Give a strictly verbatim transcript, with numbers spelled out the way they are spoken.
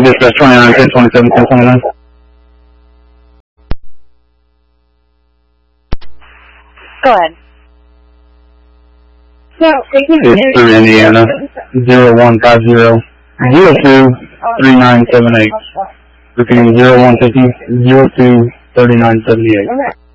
dispatch twenty-nine, ten twenty-seven, ten twenty-nine. Go ahead. It's through Indiana, zero one five zero, zero two, three nine seven eight. Repeating zero one fifty, zero two, thirty-nine seventy-eight.